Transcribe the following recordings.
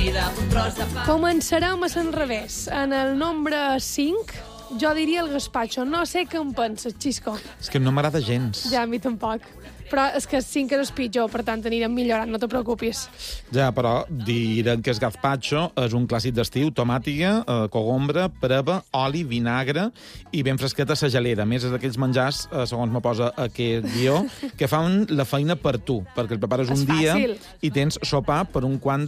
vida, un tros de pa. Començarem a l'enrevés. En el nombre 5, jo diria el gazpacho. No sé què en penses, Xisco. És que no m'agrada gens. Ja, a mi tampoc. Però és que 5 és pitjor, per tant anirem millorant, no te preocupis. Ja, però diran que el gazpacho és un clàssic d'estiu, tomàtiga, cogombra, preva, oli, vinagre i ben fresqueta a la gelera. A més, és d'aquells menjars, segons me posa aquest guió, que fan la feina per tu, perquè el prepares un dia i tens sopar per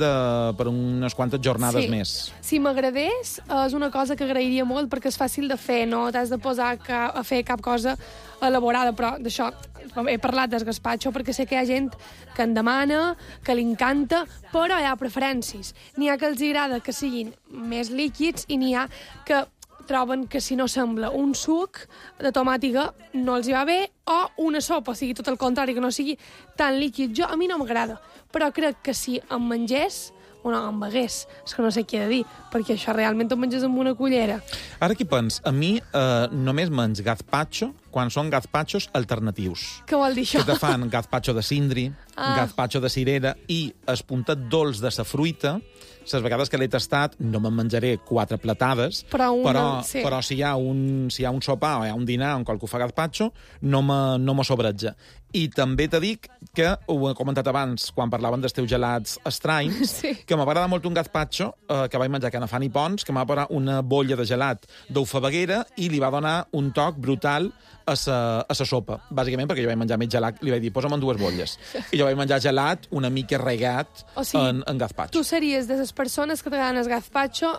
unes quantes jornades més. Si m'agradés, és una cosa que agrairia molt perquè és fàcil de fer, no t'has de posar a fer cap cosa elaborada, però d'això he parlat del gazpacho perquè sé que hi ha gent que en demana, que li encanta, però hi ha preferències. N'hi ha que els agrada que siguin més líquids i n'hi ha que troben que si no sembla un suc de tomàtiga no els hi va bé, o una sopa, o sigui, tot el contrari, que no sigui tan líquid. A mi no m'agrada, però crec que si em mengés, o no, em begués, és que no sé què he de dir, perquè això realment ho menges amb una cullera. Ara què pens? A mi només menys gazpacho quan són gazpachos alternatius. Què vol dir això? Que te fan gazpacho de cindri, gazpacho de cirera i el puntet dolç de sa fruita. Les vegades que l'he tastat no me'n menjaré 4 platades, però si hi ha un sopar o hi ha un dinar en qualque ho fa gazpacho, no me sobreja. I també te dic que, ho he comentat abans, quan parlaven dels teus gelats estranys, que m'agrada molt un gazpacho que vaig menjar que no fa ni pons, que m'ha parat una bolla de gelat d'Ofebaguera i li va donar un toc brutal a sa sopa, bàsicament perquè jo vaig menjar mig gelat, li vaig dir, posa'm en 2 bolles. I jo vaig menjar gelat una mica regat en gazpacho. Tu series de les persones que t'agraden el gazpacho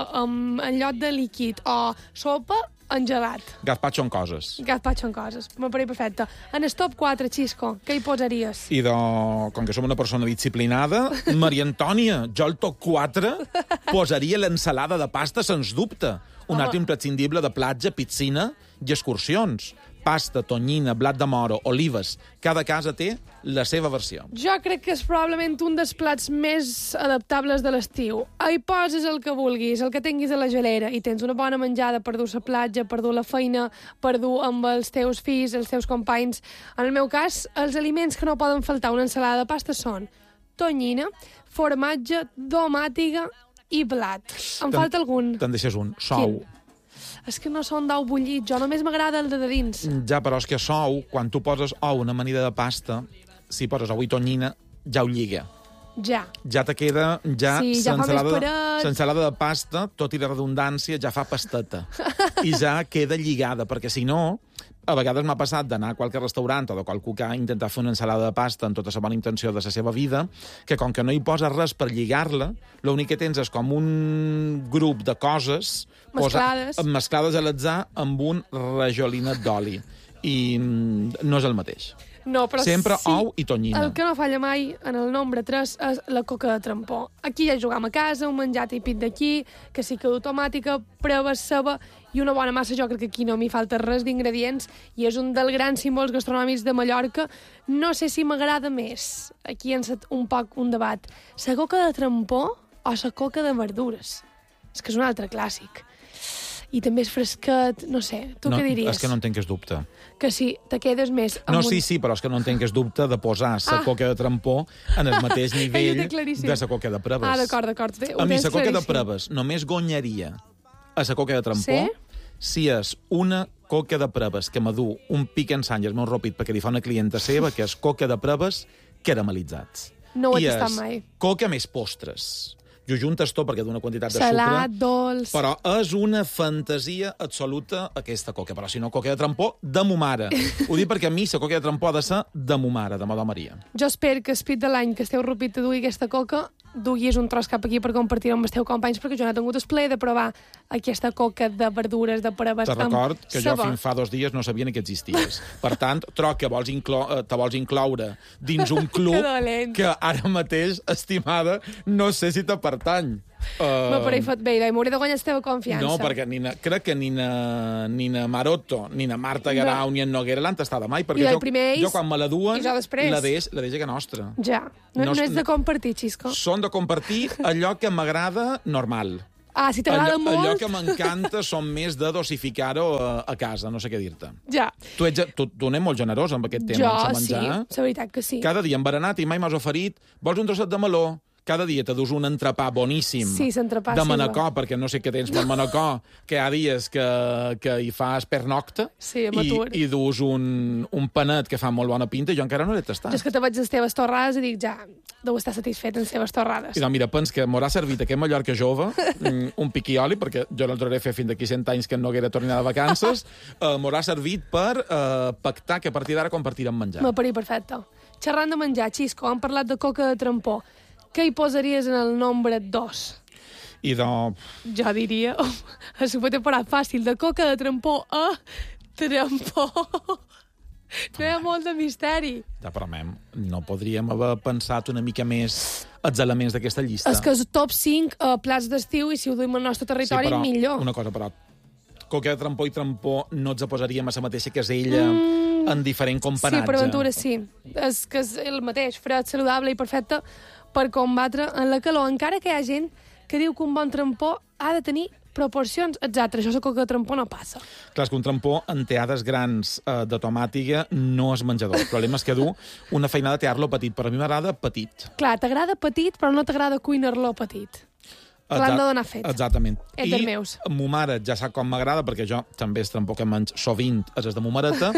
en lloc de líquid o sopa en gelat. Gazpacho en coses. Gazpacho en coses. M'apareix perfecte. En el top 4, Xisco, què hi posaries? I com que som una persona disciplinada, Maria Antònia, jo al top 4 posaria l'ensalada de pasta, sens dubte. Un altre imprescindible de platja, piscina i excursions. Pasta, tonyina, blat de moro, olives. Cada casa té la seva versió. Jo crec que és probablement un dels plats més adaptables de l'estiu. Hi poses el que vulguis, el que tinguis a la gelera, i tens una bona menjada per dur a la platja, per dur a la feina, per dur amb els teus fills, els teus companys. En el meu cas, els aliments que no poden faltar una ensalada de pasta són tonyina, formatge, tomàtiga i blat. Em falta algun. Te'n deixes un. Sou. Quin? És que no són d'ou bullit, jo només m'agrada el de dins. Ja, però és que sou, quan tu poses ou una amanida de pasta, si poses ou i tonyina, ja ho lliga. Ja te queda, l'ensalada de pasta, tot i la redundància, ja fa pasteta. I ja queda lligada, perquè si no, a vegades m'ha passat d'anar a qualque restaurant o de qualcú que ha intentat fer una ensalada de pasta amb tota la bona intenció de la seva vida, que com que no hi posa res per lligar-la, l'únic que tens és com un grup de coses mesclades a l'atzar amb un rajolinet d'oli. I no és el mateix. No, però sempre ou i tonyina. El que no falla mai en el nombre 3 és la coca de trampó. Aquí ja jugam a casa, un menjar típic d'aquí, que sí que automàtica, preva, ceba i una bona massa. Jo crec que aquí no m'hi falta res d'ingredients i és un dels grans símbols gastronòmics de Mallorca. No sé si m'agrada més. Aquí hi ha un debat. La coca de trampó o la coca de verdures? És que és un altre clàssic. I també és fresquet, no sé, tu què diries? És que no entenc que és dubte. Que si te quedes més... Sí, però és que no entenc que és dubte de posar la coca de trampó en el mateix nivell de la coca de preves. D'acord. A mi la coca de preves només guanyaria a la coca de trampó si és una coca de preves que m'adú un pic en sang i el meu ropit perquè li fa una clienta seva, que és coca de preves caramelitzats. No ho he tastat mai. Coca més postres. I ho juntes tot perquè d'una quantitat de sucre... Salat, dolç... Però és una fantasia absoluta aquesta coca. Però si no, coca de trampó, de mo mare. Ho dic perquè a mi la coca de trampó ha de ser de mo mare, de Madó Maria. Jo espero que espit de l'any que esteu rupit de duir aquesta coca, duguis un tros cap aquí per compartir amb els teus companys, perquè jo no he tingut el plaer de provar aquesta coca de verdures, de preves... Te record que jo fins fa 2 dies no sabia ni que existies. Per tant, troc que te vols incloure dins un club que ara mateix, estimada, no sé si te pertany. M'apareix fet bé, i m'hauré de guanyar la teva confiança. No, perquè crec que ni na Maroto, ni na Marta Garau, ni en Noguera l'han tastada mai, perquè jo quan me la duen, la deix que nostra. Ja, no és de compartir, Xisco. Són de compartir allò que m'agrada normal. Si t'agrada molt... Allò que m'encanta són més de dosificar-ho a casa, no sé què dir-te. Ja. Tu n'és molt generós amb aquest tema, Jo, sí, la veritat que sí. Cada dia embaranat i mai m'has oferit, vols un trosset de meló? cada dia te dus un entrepà boníssim de manacó, perquè no sé què tens pel manacó, que hi ha dies que hi fas pernocta, i dus un panet que fa molt bona pinta, i jo encara no l'he tastat. Jo és que te veig les teves torrades i dic, ja, deu estar satisfet en les teves torrades. I doncs mira, pens que m'haurà servit aquest Mallorca jove, un piquioli, perquè jo no el tornaré a fer fins d'aquí 100 anys que en Noguera torni de vacances, m'haurà servit per pactar que a partir d'ara compartirem menjar. M'aparí perfecte. Xerrant de menjar, Xisco, hem parlat de coca de trampó. Què hi posaries en el nombre 2? I jo diria, s'ho pot parar fàcil, de coca de trampó a trampó. No hi ha molt de misteri. Ja, però, no podríem haver pensat una mica més els elements d'aquesta llista. És que és top 5 plats d'estiu i si ho duim al nostre territori, millor. Una cosa, però coca de trampó i trampó no ens posaríem a la mateixa casella en diferent companatge. Sí, per aventura sí. És que és el mateix, fred, saludable i perfecte per combatre en la calor, encara que hi ha gent que diu que un bon trampó ha de tenir proporcions exactes. Això és que el trampó no passa. Clar, és que un trampó en teades grans de tomàtiga no és menjador. El problema és que du una feinada de tear-lo petit, però a mi m'agrada petit. Clar, t'agrada petit, però no t'agrada cuinar-lo petit. L'han de donar fet. Exactament. És dels meus. I mo mare ja sap com m'agrada, perquè jo també és trampó que menys sovint és de mo mareta,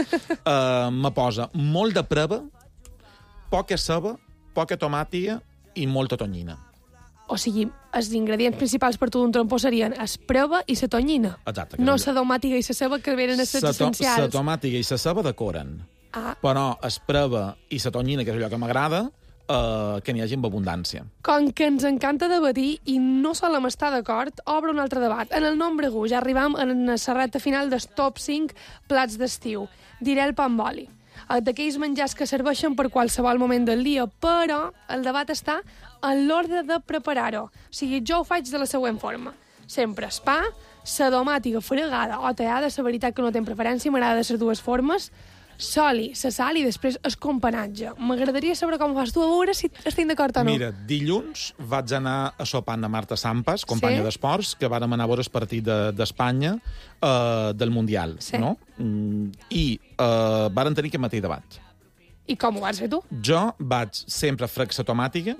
me posa molt de preba, poca ceba, poca tomàtiga i molta tonyina. O sigui, els ingredients principals per tu d'un trampó serien espreva i la tonyina. Exacte. No la tomàtiga i la ceba, que venen a ser essencials. La tomàtiga i la ceba decoren. Però espreva i la tonyina, que és allò que m'agrada, que n'hi hagi amb abundància. Com que ens encanta debatir i no solem estar d'acord, obre un altre debat. En el nombre 1 ja arribam en la recta final dels top 5 plats d'estiu. Diré el pa amb oli. D'aquells menjars que serveixen per qualsevol moment del dia, però el debat està en l'ordre de preparar-ho. O sigui, jo ho faig de la següent forma. Sempre es pa, la tomàtiga fregada o tallada, la veritat que no tinc preferència, m'agrada de les dues formes, soli, la sal i després el companatge. M'agradaria saber com ho fas tu, a veure si estic d'acord o no. Mira, dilluns vaig anar a sopar amb Marta Sampas, companya d'esports, que vàrem anar a veure el partit d'Espanya del Mundial, no? I varen tenir aquest mateix debat. I com ho vas fer tu? Jo vaig sempre frec la tomàtiga,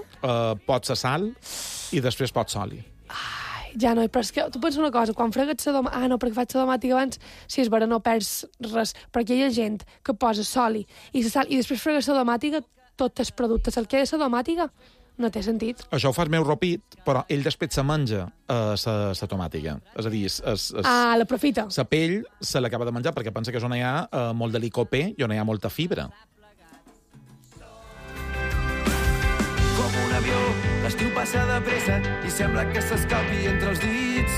pot la sal i després pot soli. Ja no, però és que tu pensa una cosa, quan fregues la tomàtiga... no, perquè faig la tomàtiga abans, si és vera no perds res, perquè hi ha gent que posa soli i sal i després fregues la tomàtiga, tots els productes, el que és la tomàtiga, no té sentit. Això ho fas meu ropit, però ell després se menja la tomàtiga. És a dir, l'aprofita. La pell se l'acaba de menjar perquè pensa que és on hi ha molt de licopè i on hi ha molta fibra. L'estiu passa de pressa i sembla que s'escapi entre els dits.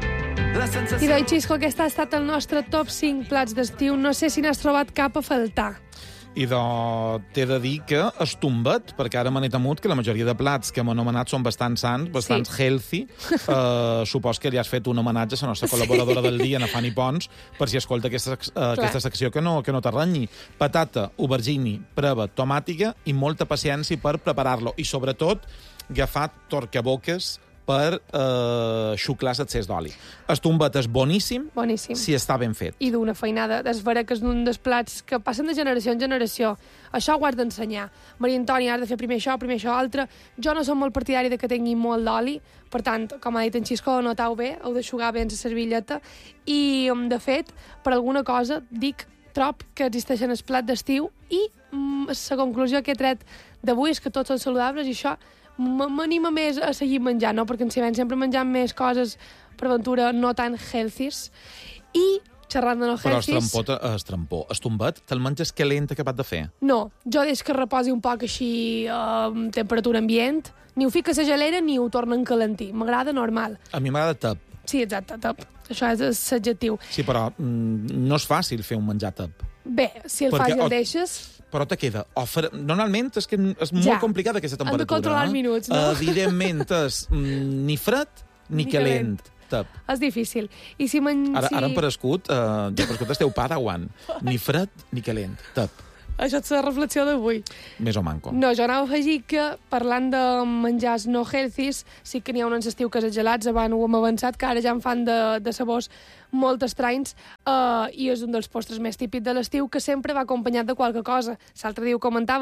I doncs, Xisco, aquest ha estat el nostre top 5 plats d'estiu. No sé si n'has trobat cap a faltar. I t'he de dir que és tombat, perquè ara m'he temut que la majoria de plats que hem anomenat són bastant sans, bastant healthy. Supos que li has fet un homenatge a la nostra col·laboradora del dia, a Fanny Pons, per si escolta aquesta secció que no t'arranyi. Patata, aubergine, preva, tomàtiga i molta paciència per preparar-lo. I sobretot, agafar torcaboques per xuclar l'excés d'oli. El tombet és boníssim, si està ben fet. I d'una feinada. És vera que és un dels plats que passen de generació en generació. Això ho has d'ensenyar. Maria Antònia, has de fer primer això, altre. Jo no som molt partidari de que tingui molt d'oli, per tant, com ha dit en Xisco, notau bé, heu d'eixugar bé en la servilleta. I, de fet, per alguna cosa, trob que existeixen els plats d'estiu i la conclusió que he tret d'avui és que tots són saludables i això m'anima més a seguir menjant, no? Perquè ens hi ven sempre menjant més coses per aventura no tan healthies. I, xerrant de no healthies... Però el tombet, te'l menges calent acabat de fer? No, jo des que reposi un poc així a temperatura ambient, ni ho fico a la gelera ni ho torno a encalentir. M'agrada normal. A mi m'agrada tap. Sí, exacte, tap. Això és l'adjectiu. Sí, però no és fàcil fer un menjar tap. Bé, si el fas i el deixes... Però te queda... Normalment és que és molt complicada aquesta temperatura. Hem de controlar els minuts, no? Evidentment és ni fred ni calent. És difícil. I si Ara hem aparegut el teu Padawan. Ni fred ni calent. Tap. Això és la reflexió d'avui. Més o manco. No, jo anava a afegir que, parlant de menjars no healthies, sí que n'hi ha un estiu que és gelats, abans ho hem avançat, que ara ja en fan de sabors molt estranys, i és un dels postres més típics de l'estiu, que sempre va acompanyat de qualque cosa. L'altre dia ho comentàvem,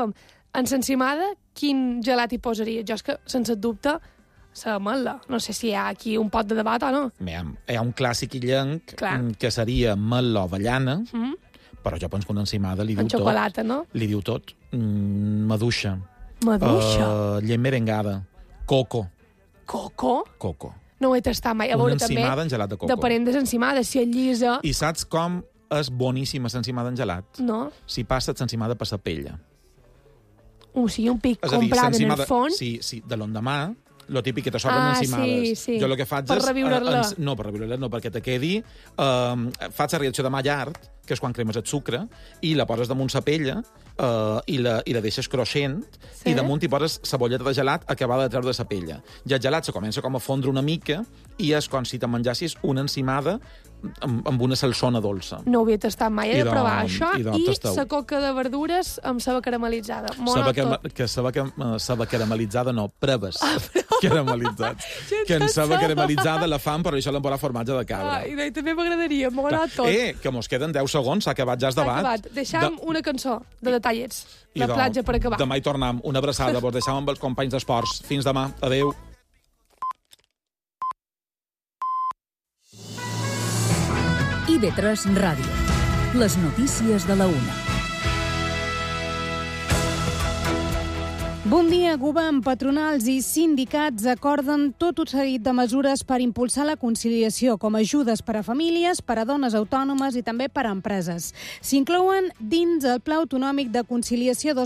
En l'ensimada, quin gelat hi posaria? Jo és que, sense dubte, l'ametla. No sé si hi ha aquí un pot de debat o no. Hi ha un clàssic illenc que seria ametla o avellana, però jo penso que una ensimada li diu tot. En xocolata, no? Li diu tot. Maduixa. Llet merengada. Coco. Coco? Coco. No ho he tastat mai. A veure, una ensimada en gelat de coco. Depenent de l'ensimada, si és llisa... I saps com és boníssima l'ensimada en gelat? No. Si passes l'ensimada per la pella. O sigui, un pic comprada en el fons... Sí, de l'endemà, lo típic que te sobren ensimades. Sí. Jo el que faig per reviure-la. No, per reviure-la no, perquè te quedi... faig la reacció de Maillard, que és quan cremes el sucre, i la poses damunt la pella, i la deixes cruixent, i damunt hi poses cebolleta de gelat acabada de treure de la pella. I el gelat se comença com a fondre una mica, i és com si te menjassis una ensimada amb una salsona dolça. No ho havia tastat mai, he de provar això. I la coca de verdures amb ceba caramelitzada. Ceba caramelitzada no, preves caramelitzats. Que en ceba caramelitzada la fan, però això l'han posat formatge de cabra. I també m'agradaria, m'agrada tot. Que mos queden 10 segons, s'ha acabat ja el debat. Deixam una cançó de detallets. La platja per acabar. Demà hi tornem. Una abraçada. Vos deixam amb els companys d'esports. Fins demà. Adéu. IB3 Ràdio. Les notícies de la una. Bon dia. Govern, patronals i sindicats acorden tot un seguit de mesures per impulsar la conciliació, com ajudes per a famílies, per a dones autònomes i també per a empreses. S'inclouen dins el Pla Autonòmic de Conciliació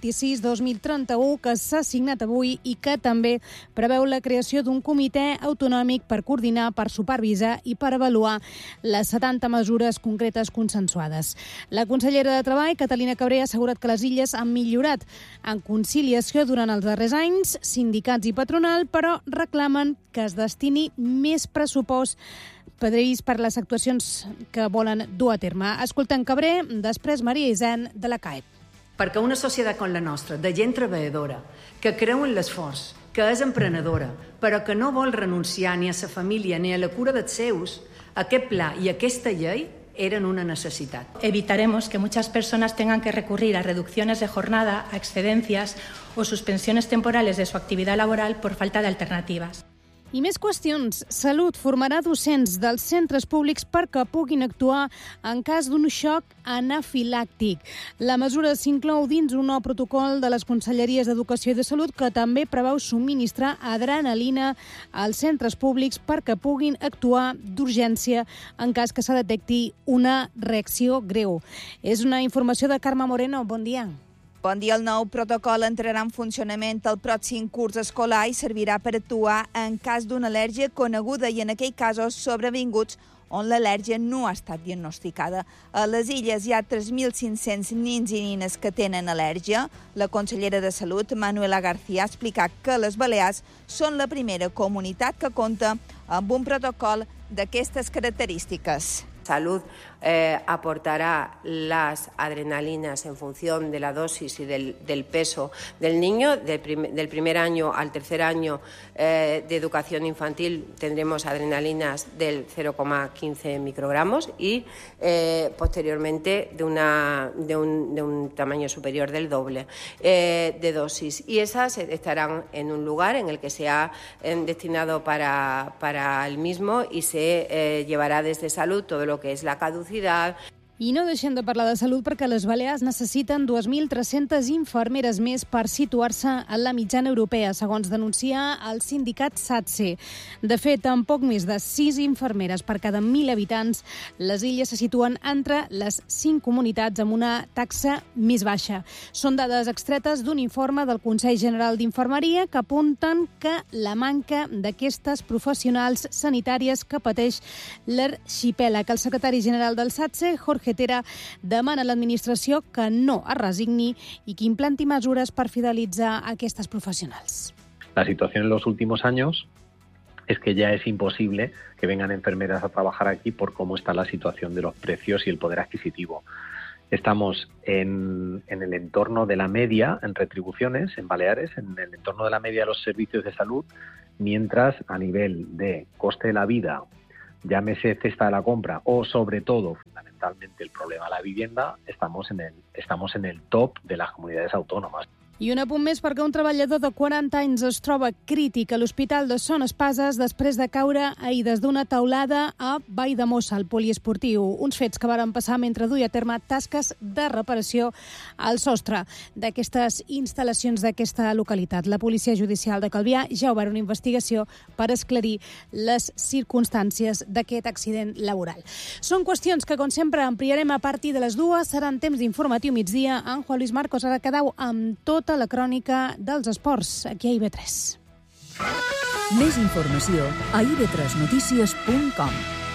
2026-2031 que s'ha signat avui i que també preveu la creació d'un comitè autonòmic per coordinar, per supervisar i per avaluar les 70 mesures concretes consensuades. La consellera de Treball, Catalina Cabré, ha assegurat que les Illes han millorat en conciliació durant els darrers anys, sindicats i patronal, però reclamen que es destini més pressupost previst per les actuacions que volen dur a terme. Escoltem Cabré, després Maria Isern de la CAEP. Perquè una societat com la nostra, de gent treballadora, que creu en l'esforç, que és emprenedora, però que no vol renunciar ni a sa família ni a la cura dels seus, aquest pla i aquesta llei eran una necesidad. Evitaremos que muchas personas tengan que recurrir a reducciones de jornada, a excedencias o suspensiones temporales de su actividad laboral por falta de alternativas. I més qüestions. Salut formarà docents dels centres públics perquè puguin actuar en cas d'un xoc anafilàctic. La mesura s'inclou dins un nou protocol de les Conselleries d'Educació i de Salut que també preveu subministrar adrenalina als centres públics perquè puguin actuar d'urgència en cas que se detecti una reacció greu. És una informació de Carme Moreno. Bon dia. Bon dia. El nou protocol entrarà en funcionament el pròxim curs escolar i servirà per actuar en cas d'una al·lèrgia coneguda i en aquells casos sobrevinguts on l'al·lèrgia no ha estat diagnosticada. A les Illes hi ha 3.500 nins i nines que tenen al·lèrgia. La consellera de Salut, Manuela García, ha explicat que les Balears són la primera comunitat que compta amb un protocol d'aquestes característiques. Salud aportará las adrenalinas en función de la dosis y del peso del niño. Del primer año al tercer año de educación infantil tendremos adrenalinas del 0,15 microgramos y posteriormente de un tamaño superior del doble de dosis. Y esas estarán en un lugar en el que se ha destinado para el mismo y se llevará desde Salud todo lo que es la caducidad. I no deixem de parlar de salut perquè les Balears necessiten 2.300 infermeres més per situar-se en la mitjana europea, segons denuncia el sindicat SATSE. De fet, amb poc més de 6 infermeres per cada 1.000 habitants, les Illes se situen entre les 5 comunitats amb una taxa més baixa. Són dades extretes d'un informe del Consell General d'Infermeria que apunten que la manca d'aquestes professionals sanitàries que pateix l'arxipèlag. El secretari general del SATSE, Jorge Tera, demana a l'administració que no es resigni y que implanti mesures para fidelitzar a aquestes profesionals. La situación en los últimos años es que ya es imposible que vengan enfermeras a trabajar aquí por cómo está la situación de los precios y el poder adquisitivo. Estamos en el entorno de la media en retribuciones en Baleares, en el entorno de la media de los servicios de salud, mientras a nivel de coste de la vida, llámese cesta de la compra o sobre todo, fundamentalmente, el problema de la vivienda, estamos en el top de las comunidades autónomas. I un apunt més perquè un treballador de 40 anys es troba crític a l'Hospital de Son Espases després de caure ahir des d'una teulada a Valldemossa, al poliesportiu. Uns fets que varen passar mentre duia a terme tasques de reparació al sostre d'aquestes instal·lacions d'aquesta localitat. La Policia Judicial de Calvià ja ha obert una investigació per esclarir les circumstàncies d'aquest accident laboral. Són qüestions que, com sempre, ampliarem a partir de les 2. Seran temps d'informatiu migdia. En Juan Luis Marcos ara quedeu amb tota la crònica dels esports, aquí a IB3. Més informació a ib3notícies.com.